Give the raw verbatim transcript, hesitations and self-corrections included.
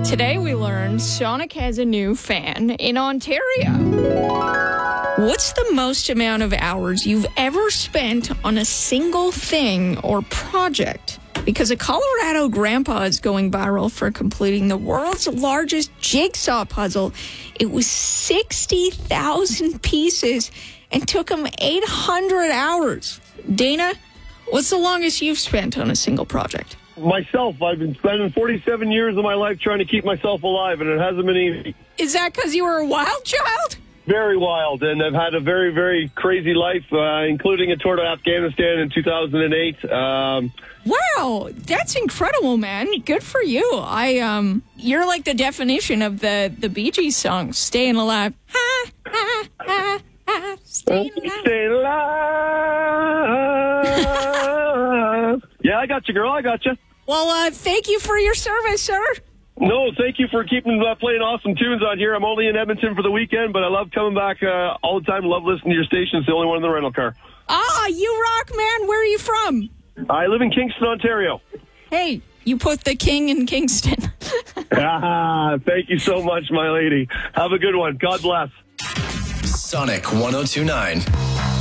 Today we learned Sonic has a new fan in Ontario. What's the most amount of hours you've ever spent on a single thing or project? Because a Colorado grandpa is going viral for completing the world's largest jigsaw puzzle. It was sixty thousand pieces and took him eight hundred hours. Dana, what's the longest you've spent on a single project? Myself, I've been spending forty-seven years of my life trying to keep myself alive, and it hasn't been easy. Is that because you were a wild child? Very wild, and I've had a very, very crazy life, uh, including a tour to Afghanistan in two thousand eight. Um, wow, that's incredible, man. Good for you. I um, you're like the definition of the the Bee Gees song, "Staying Alive." Ha ha ha ha. Staying alive. Staying alive. Yeah, I got you, girl. I got you. Well, uh, thank you for your service, sir. No, thank you for keeping uh, playing awesome tunes on here. I'm only in Edmonton for the weekend, but I love coming back uh, all the time. Love listening to your station. It's the only one in the rental car. Ah, you rock, man. Where are you from? I live in Kingston, Ontario. Hey, you put the king in Kingston. Ah, thank you so much, my lady. Have a good one. God bless. Sonic one oh two nine.